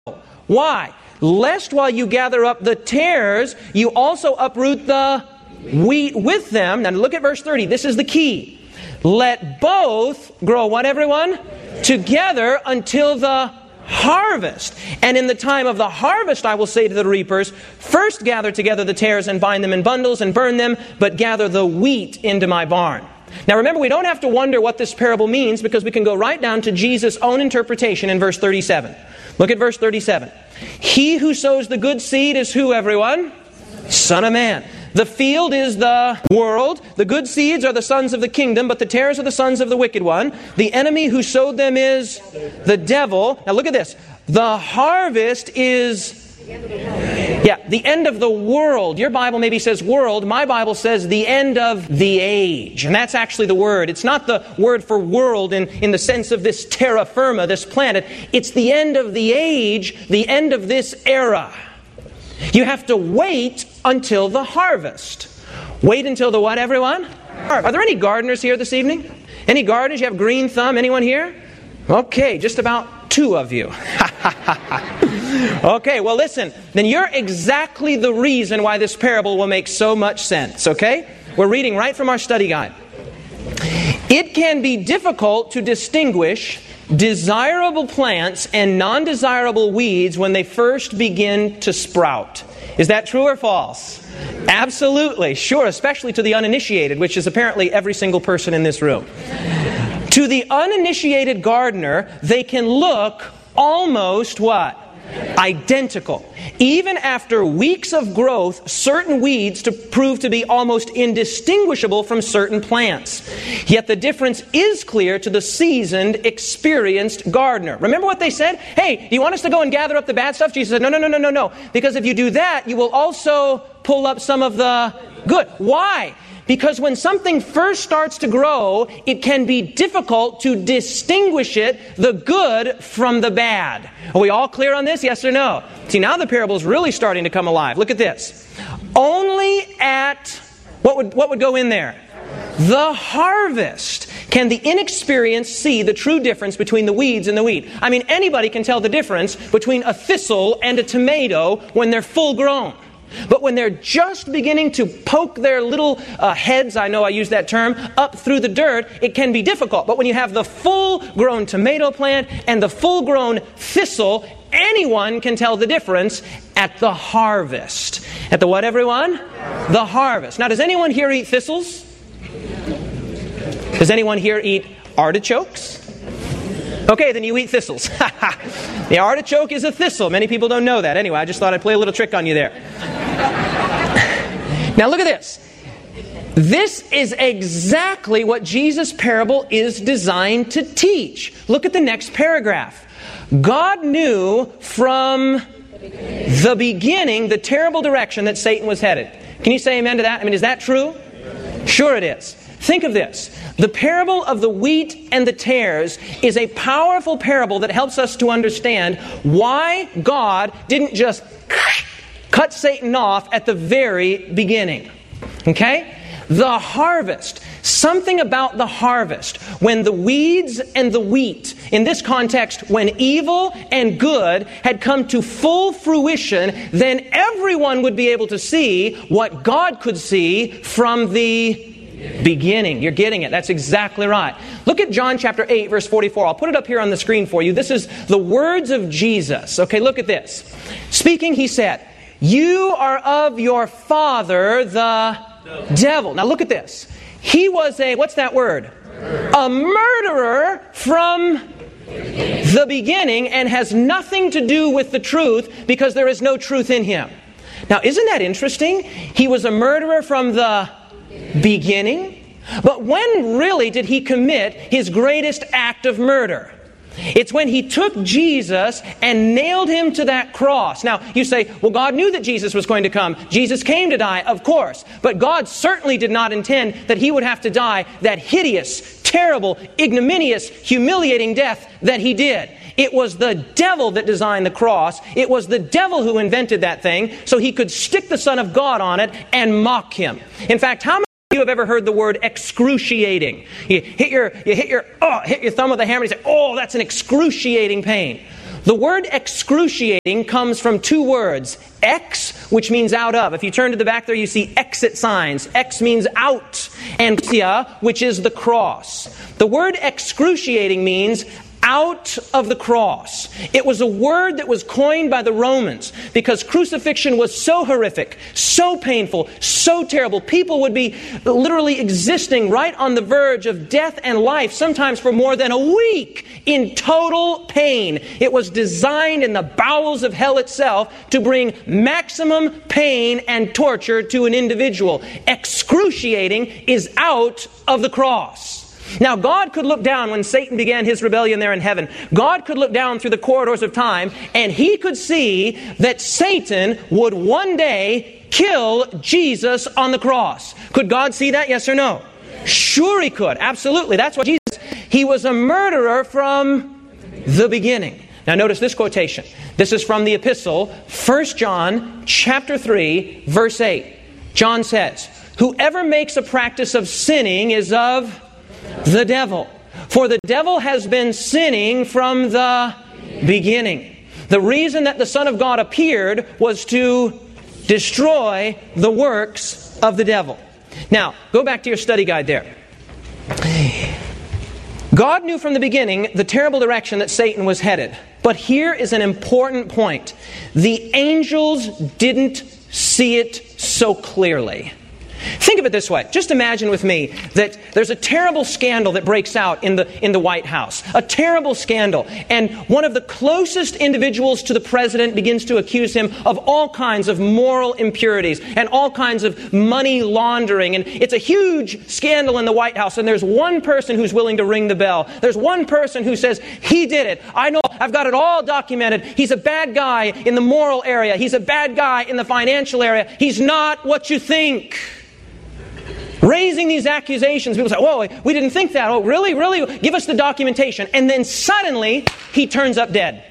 Why? Lest while you gather up the tares, you also uproot the wheat with them. Now look at verse 30. This is the key. Let both grow, what everyone? Together until the harvest. And in the time of the harvest, I will say to the reapers, first gather together the tares and bind them in bundles and burn them, but gather the wheat into my barn. Now remember, we don't have to wonder what this parable means, because we can go right down to Jesus' own interpretation in verse 37. Look at verse 37. He who sows the good seed is who, everyone? Son of Man. The field is the world. The good seeds are the sons of the kingdom, but the tares are the sons of the wicked one. The enemy who sowed them is the devil. Now look at this. The harvest is the end of the world. Your Bible maybe says world. My Bible says the end of the age. And that's actually the word. It's not the word for world in the sense of this terra firma, this planet. It's the end of the age, the end of this era. You have to wait until the harvest. Wait until the what, everyone? Are there any gardeners here this evening? Any gardeners? You have green thumb? Anyone here? Okay, just about 2 of you. Okay, well listen, then you're exactly the reason why this parable will make so much sense, okay? We're reading right from our study guide. It can be difficult to distinguish desirable plants and non-desirable weeds when they first begin to sprout. Is that true or false? Absolutely, sure, especially to the uninitiated, which is apparently every single person in this room. To the uninitiated gardener, they can look almost what? Identical. Even after weeks of growth, certain weeds prove to be almost indistinguishable from certain plants. Yet the difference is clear to the seasoned, experienced gardener. Remember what they said? Hey, do you want us to go and gather up the bad stuff? Jesus said, no. Because if you do that, you will also pull up some of the good. Why? Because when something first starts to grow, it can be difficult to distinguish it, the good from the bad. Are we all clear on this? Yes or no? See, now the parable is really starting to come alive. Look at this. Only at, what would go in there? The harvest can the inexperienced see the true difference between the weeds and the wheat. I mean, anybody can tell the difference between a thistle and a tomato when they're full grown. But when they're just beginning to poke their little heads, I know I use that term, up through the dirt, it can be difficult. But when you have the full-grown tomato plant and the full-grown thistle, anyone can tell the difference at the harvest. At the what, everyone? The harvest. Now, does anyone here eat thistles? Does anyone here eat artichokes? Okay, then you eat thistles. The artichoke is a thistle. Many people don't know that. Anyway, I just thought I'd play a little trick on you there. Now look at this. This is exactly what Jesus' parable is designed to teach. Look at the next paragraph. God knew from the beginning the terrible direction that Satan was headed. Can you say amen to that? I mean, is that true? Sure it is. Think of this. The parable of the wheat and the tares is a powerful parable that helps us to understand why God didn't just cut Satan off at the very beginning. Okay? The harvest. Something about the harvest. When the weeds and the wheat, in this context, when evil and good had come to full fruition, then everyone would be able to see what God could see from the beginning. You're getting it. That's exactly right. Look at John chapter 8, verse 44. I'll put it up here on the screen for you. This is the words of Jesus. Okay, look at this. Speaking, he said, "You are of your father, the devil." Now look at this. He was what's that word? A murderer from the beginning, and has nothing to do with the truth, because there is no truth in him. Now, isn't that interesting? He was a murderer from the beginning. But when really did he commit his greatest act of murder? It's when he took Jesus and nailed him to that cross. Now, you say, well, God knew that Jesus was going to come. Jesus came to die, of course. But God certainly did not intend that he would have to die that hideous, terrible, ignominious, humiliating death that he did. It was the devil that designed the cross. It was the devil who invented that thing so he could stick the Son of God on it and mock him. In fact, how many of you have ever heard the word excruciating? You hit your thumb with a hammer and you say, "Oh, that's an excruciating pain." The word excruciating comes from two words. Ex, which means out of. If you turn to the back there, you see exit signs. Ex means out. And which is the cross. The word excruciating means out of the cross. It was a word that was coined by the Romans because crucifixion was so horrific, so painful, so terrible. People would be literally existing right on the verge of death and life, sometimes for more than a week, in total pain. It was designed in the bowels of hell itself to bring maximum pain and torture to an individual. Excruciating is out of the cross. Now, God could look down when Satan began his rebellion there in heaven. God could look down through the corridors of time, and He could see that Satan would one day kill Jesus on the cross. Could God see that? Yes or no? Sure He could. Absolutely. That's what Jesus... He was a murderer from the beginning. Now, notice this quotation. This is from the epistle, 1 John chapter 3, verse 8. John says, "Whoever makes a practice of sinning is of the devil. For the devil has been sinning from the beginning." The reason that the Son of God appeared was to destroy the works of the devil. Now, go back to your study guide there. God knew from the beginning the terrible direction that Satan was headed. But here is an important point. The angels didn't see it so clearly. Think of it this way. Just imagine with me that there's a terrible scandal that breaks out in the White House. A terrible scandal. And one of the closest individuals to the president begins to accuse him of all kinds of moral impurities and all kinds of money laundering. And it's a huge scandal in the White House. And there's one person who's willing to ring the bell. There's one person who says, he did it. I know. I've got it all documented. He's a bad guy in the moral area. He's a bad guy in the financial area. He's not what you think. Raising these accusations, people say, whoa, we didn't think that. Oh, really? Really? Give us the documentation. And then suddenly, he turns up dead.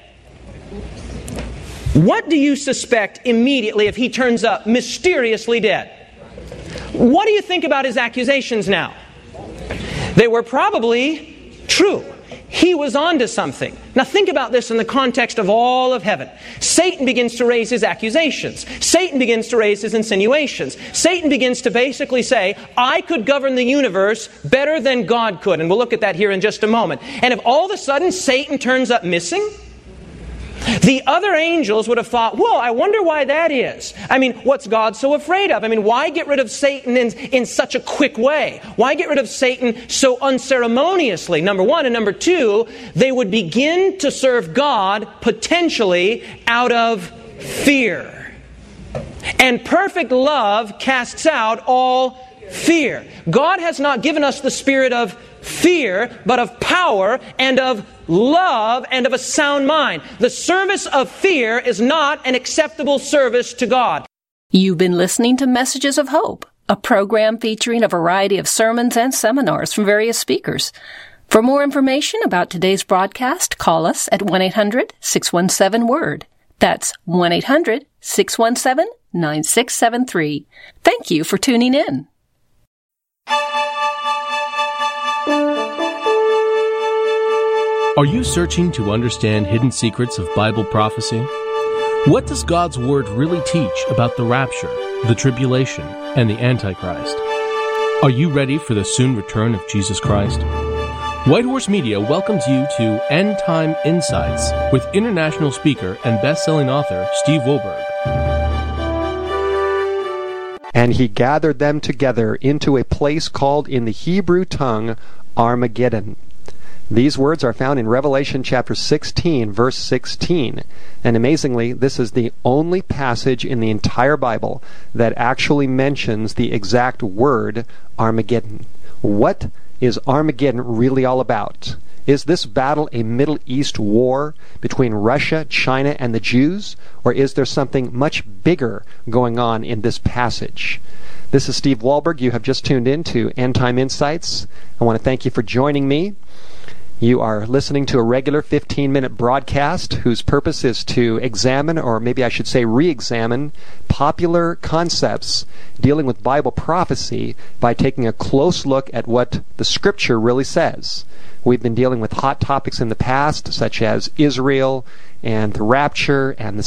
What do you suspect immediately if he turns up mysteriously dead? What do you think about his accusations now? They were probably true. He was onto something. Now think about this in the context of all of heaven. Satan begins to raise his accusations. Satan begins to raise his insinuations. Satan begins to basically say, I could govern the universe better than God could. And we'll look at that here in just a moment. And if all of a sudden Satan turns up missing, the other angels would have thought, whoa, I wonder why that is. I mean, what's God so afraid of? I mean, why get rid of Satan in such a quick way? Why get rid of Satan so unceremoniously? Number one. And number two, they would begin to serve God potentially out of fear. And perfect love casts out all fear. God has not given us the spirit of fear, but of power and of love and of a sound mind. The service of fear is not an acceptable service to God. You've been listening to Messages of Hope, a program featuring a variety of sermons and seminars from various speakers. For more information about today's broadcast, call us at 1-800-617-WORD. That's 1-800-617-9673. Thank you for tuning in. Are you searching to understand hidden secrets of Bible prophecy? What does God's Word really teach about the rapture, the tribulation, and the Antichrist? Are you ready for the soon return of Jesus Christ? White Horse Media welcomes you to End Time Insights with international speaker and best-selling author Steve Wohlberg. And he gathered them together into a place called in the Hebrew tongue Armageddon. These words are found in Revelation chapter 16, verse 16. And amazingly, this is the only passage in the entire Bible that actually mentions the exact word Armageddon. What is Armageddon really all about? Is this battle a Middle East war between Russia, China, and the Jews? Or is there something much bigger going on in this passage? This is Steve Wohlberg. You have just tuned in to End Time Insights. I want to thank you for joining me. You are listening to a regular 15-minute broadcast whose purpose is to examine, or maybe I should say re-examine, popular concepts dealing with Bible prophecy by taking a close look at what the Scripture really says. We've been dealing with hot topics in the past, such as Israel and the rapture and the